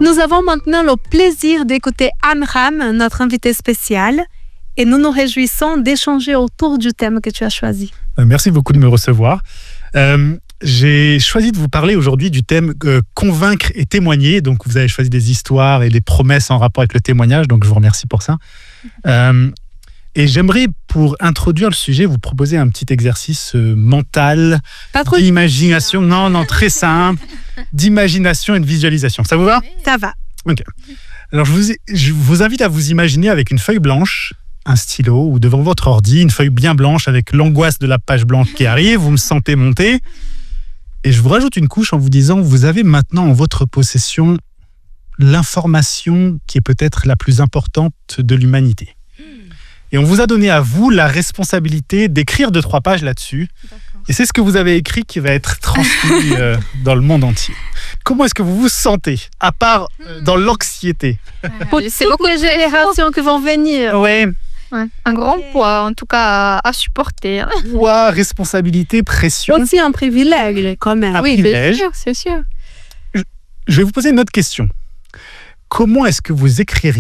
nous avons maintenant le plaisir d'écouter Anne Ram, notre invitée spéciale, et nous nous réjouissons d'échanger autour du thème que tu as choisi. Merci beaucoup de me recevoir. J'ai choisi de vous parler aujourd'hui du thème convaincre et témoigner. Donc, vous avez choisi des histoires et des promesses en rapport avec le témoignage. Donc, je vous remercie pour ça. Et j'aimerais, pour introduire le sujet, vous proposer un petit exercice mental, d'imagination. Non, très simple. D'imagination et de visualisation. Ça vous va ? Ça va. Ok. Alors, je vous invite à vous imaginer avec une feuille blanche, un stylo, ou devant votre ordi, une feuille bien blanche avec l'angoisse de la page blanche qui arrive. Vous me sentez monter. Et je vous rajoute une couche en vous disant, vous avez maintenant en votre possession l'information qui est peut-être la plus importante de l'humanité. Et on vous a donné à vous la responsabilité d'écrire 2-3 pages là-dessus. D'accord. Et c'est ce que vous avez écrit qui va être transmis dans le monde entier. Comment est-ce que vous vous sentez, à part dans l'anxiété ? C'est beaucoup de générations qui vont venir. Ouais. Un grand poids, en tout cas, à supporter. Poids, responsabilité, pression. Aussi un privilège, quand même. Un privilège. Bien sûr, c'est sûr. Je vais vous poser une autre question. Comment est-ce que vous écririez ?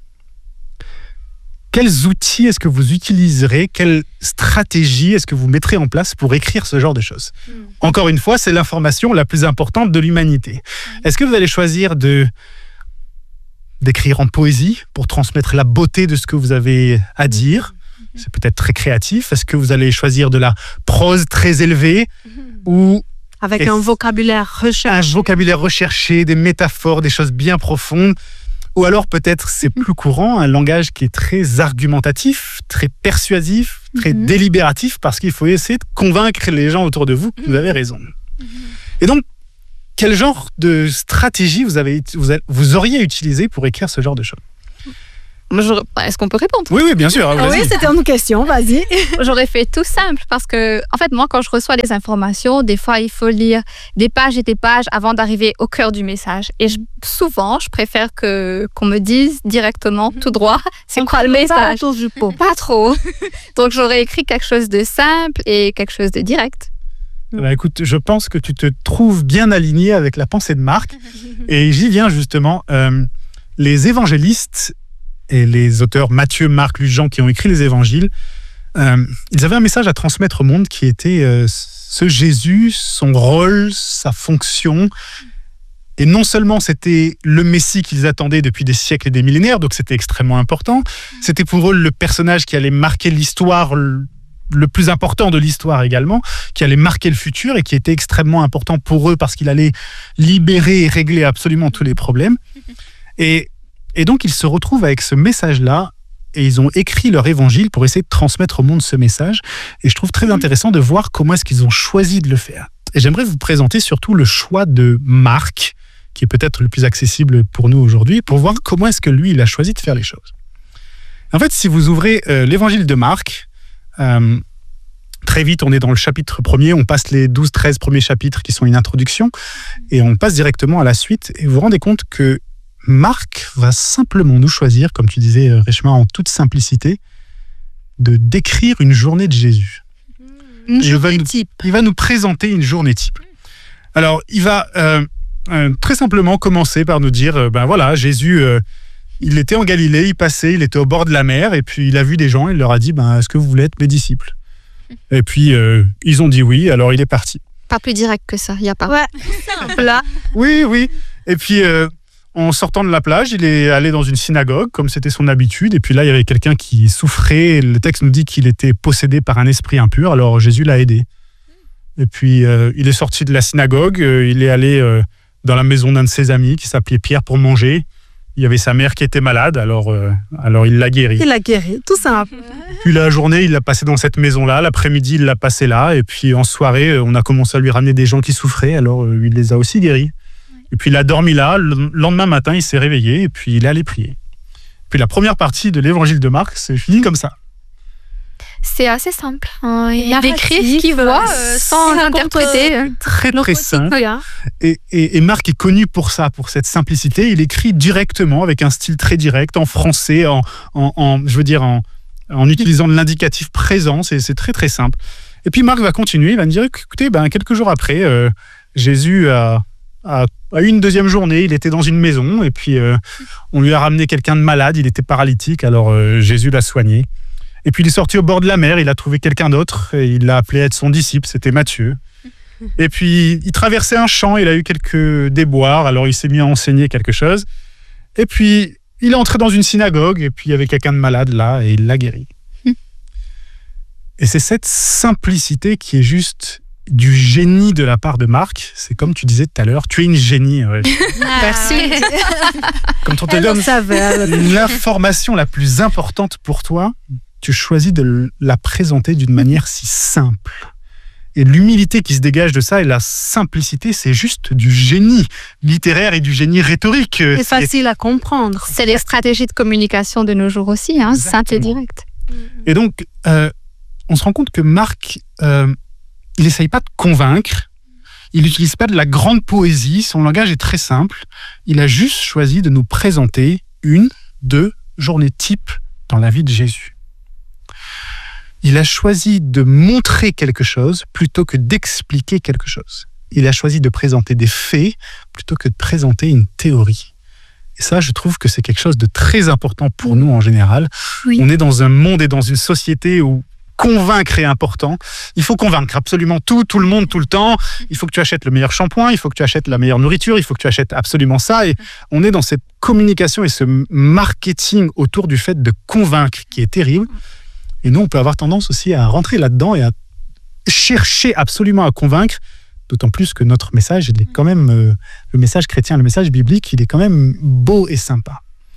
Quels outils est-ce que vous utiliserez ? Quelle stratégie est-ce que vous mettrez en place pour écrire ce genre de choses ? Encore une fois, c'est l'information la plus importante de l'humanité. Est-ce que vous allez choisir d'écrire en poésie pour transmettre la beauté de ce que vous avez à dire ? C'est peut-être très créatif. Est-ce que vous allez choisir de la prose très élevée ou avec un vocabulaire recherché ? Un vocabulaire recherché, des métaphores, des choses bien profondes. Ou alors peut-être, c'est plus courant, un langage qui est très argumentatif, très persuasif, très délibératif, parce qu'il faut essayer de convaincre les gens autour de vous que vous avez raison. Et donc, quel genre de stratégie vous auriez utilisé pour écrire ce genre de choses ? Est-ce qu'on peut répondre ? Oui, bien sûr. Oui, c'était une question, vas-y. J'aurais fait tout simple parce que, en fait, moi, quand je reçois des informations, des fois, il faut lire des pages et des pages avant d'arriver au cœur du message. Et souvent, je préfère qu'on me dise directement, tout droit, c'est quoi le message ? Pas trop. Donc, j'aurais écrit quelque chose de simple et quelque chose de direct. Écoute, je pense que tu te trouves bien aligné avec la pensée de Marc. Et j'y viens justement. Les évangélistes et les auteurs Matthieu, Marc, Luc, Jean qui ont écrit les évangiles, ils avaient un message à transmettre au monde qui était ce Jésus, son rôle, sa fonction. Et non seulement c'était le Messie qu'ils attendaient depuis des siècles et des millénaires, donc c'était extrêmement important, c'était pour eux le personnage qui allait marquer l'histoire, le plus important de l'histoire également, qui allait marquer le futur et qui était extrêmement important pour eux parce qu'il allait libérer et régler absolument tous les problèmes. Et donc, ils se retrouvent avec ce message-là et ils ont écrit leur évangile pour essayer de transmettre au monde ce message. Et je trouve très intéressant de voir comment est-ce qu'ils ont choisi de le faire. Et j'aimerais vous présenter surtout le choix de Marc, qui est peut-être le plus accessible pour nous aujourd'hui, pour voir comment est-ce que lui, il a choisi de faire les choses. En fait, si vous ouvrez l'évangile de Marc, très vite, on est dans le chapitre 1er, on passe les 12-13 premiers chapitres qui sont une introduction, et on passe directement à la suite. Et vous vous rendez compte que Marc va simplement nous choisir, comme tu disais, Reshma, en toute simplicité, de décrire une journée de Jésus. Une journée type. Il va nous présenter une journée type. Alors, il va très simplement commencer par nous dire, voilà, Jésus, il était en Galilée, il passait, il était au bord de la mer, et puis il a vu des gens, il leur a dit, est-ce que vous voulez être mes disciples ? Et puis, ils ont dit oui, alors il est parti. Pas plus direct que ça, il n'y a pas. Ouais, simple là. Oui. Et puis, en sortant de la plage, il est allé dans une synagogue, comme c'était son habitude. Et puis là, il y avait quelqu'un qui souffrait. Le texte nous dit qu'il était possédé par un esprit impur. Alors Jésus l'a aidé. Et puis, il est sorti de la synagogue. Il est allé dans la maison d'un de ses amis qui s'appelait Pierre pour manger. Il y avait sa mère qui était malade. Alors il l'a guérie. Il l'a guérie, tout simple. Puis la journée, il l'a passé dans cette maison-là. L'après-midi, il l'a passé là. Et puis en soirée, on a commencé à lui ramener des gens qui souffraient. Alors il les a aussi guéris. Et puis il a dormi là, le lendemain matin, il s'est réveillé et puis il est allé prier. Puis la première partie de l'évangile de Marc, c'est fini comme ça. C'est assez simple. Il décrit ce qu'il voit sans interpréter. Très très simple. Et Marc est connu pour ça, pour cette simplicité. Il écrit directement, avec un style très direct, en français, en utilisant de l'indicatif présent. C'est très très simple. Et puis Marc va continuer, il va me dire, écoutez, quelques jours après, Jésus a À une deuxième journée, il était dans une maison et puis on lui a ramené quelqu'un de malade, il était paralytique, alors Jésus l'a soigné. Et puis il est sorti au bord de la mer, il a trouvé quelqu'un d'autre et il l'a appelé à être son disciple, c'était Matthieu. Et puis il traversait un champ, il a eu quelques déboires, alors il s'est mis à enseigner quelque chose. Et puis il est entré dans une synagogue et puis il y avait quelqu'un de malade là et il l'a guéri. Et c'est cette simplicité qui est juste du génie de la part de Marc. C'est comme tu disais tout à l'heure, tu es une génie. Ouais. Merci. Quand on te donne l'information la plus importante pour toi, tu choisis de la présenter d'une manière si simple. Et l'humilité qui se dégage de ça et la simplicité, c'est juste du génie littéraire et du génie rhétorique. C'est facile à comprendre. C'est les stratégies de communication de nos jours aussi, hein, simple et direct. Et donc, on se rend compte que Marc... il n'essaye pas de convaincre, il n'utilise pas de la grande poésie, son langage est très simple. Il a juste choisi de nous présenter 1-2 journées types dans la vie de Jésus. Il a choisi de montrer quelque chose plutôt que d'expliquer quelque chose. Il a choisi de présenter des faits plutôt que de présenter une théorie. Et ça, je trouve que c'est quelque chose de très important pour nous en général. Oui. On est dans un monde et dans une société où convaincre est important. Il faut convaincre absolument tout le monde, tout le temps. Il faut que tu achètes le meilleur shampoing, il faut que tu achètes la meilleure nourriture, il faut que tu achètes absolument ça. Et on est dans cette communication et ce marketing autour du fait de convaincre qui est terrible. Et nous, on peut avoir tendance aussi à rentrer là-dedans et à chercher absolument à convaincre, d'autant plus que notre message, il est quand même, le message chrétien, le message biblique, il est quand même beau et sympa.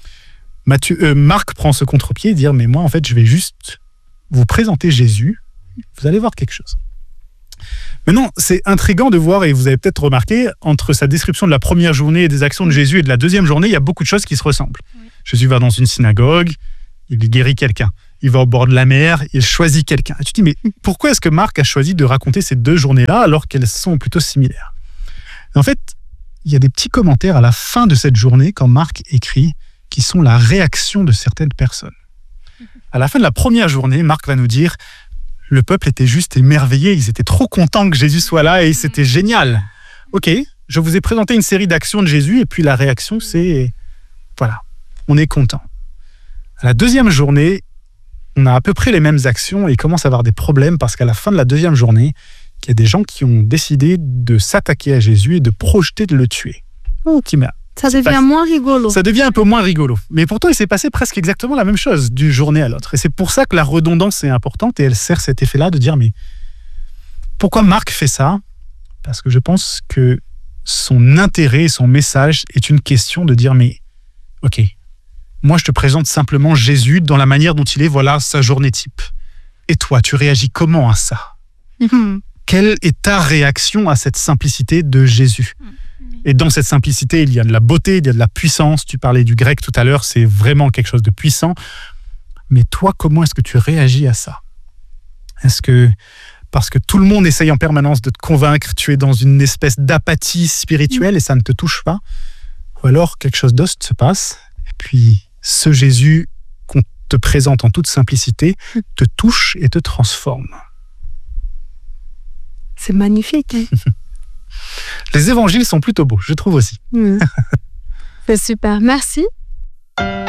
Marc prend ce contre-pied et dit « Mais moi, en fait, je vais juste vous présenter Jésus, vous allez voir quelque chose. » Maintenant, c'est intriguant de voir, et vous avez peut-être remarqué, entre sa description de la première journée et des actions de Jésus et de la deuxième journée, il y a beaucoup de choses qui se ressemblent. Jésus va dans une synagogue, il guérit quelqu'un. Il va au bord de la mer, il choisit quelqu'un. Et tu te dis, mais pourquoi est-ce que Marc a choisi de raconter ces deux journées-là alors qu'elles sont plutôt similaires ? Et en fait, il y a des petits commentaires à la fin de cette journée, quand Marc écrit, qui sont la réaction de certaines personnes. À la fin de la première journée, Marc va nous dire « Le peuple était juste émerveillé, ils étaient trop contents que Jésus soit là et c'était génial. » Ok, je vous ai présenté une série d'actions de Jésus et puis la réaction c'est « Voilà, on est content. » À la deuxième journée, on a à peu près les mêmes actions et il commence à avoir des problèmes parce qu'à la fin de la deuxième journée, il y a des gens qui ont décidé de s'attaquer à Jésus et de projeter de le tuer. Ça devient moins rigolo. Ça devient un peu moins rigolo. Mais pourtant, il s'est passé presque exactement la même chose d'une journée à l'autre. Et c'est pour ça que la redondance est importante et elle sert cet effet-là de dire, mais pourquoi Marc fait ça ? Parce que je pense que son intérêt et son message est une question de dire, mais ok, moi je te présente simplement Jésus dans la manière dont il est, voilà sa journée type. Et toi, tu réagis comment à ça ? Quelle est ta réaction à cette simplicité de Jésus ? Et dans cette simplicité, il y a de la beauté, il y a de la puissance. Tu parlais du grec tout à l'heure, c'est vraiment quelque chose de puissant. Mais toi, comment est-ce que tu réagis à ça ? Est-ce que, parce que tout le monde essaye en permanence de te convaincre, tu es dans une espèce d'apathie spirituelle et ça ne te touche pas ? Ou alors quelque chose d'autre se passe, et puis ce Jésus qu'on te présente en toute simplicité te touche et te transforme. C'est magnifique. Les évangiles sont plutôt beaux, je trouve aussi. C'est super, merci.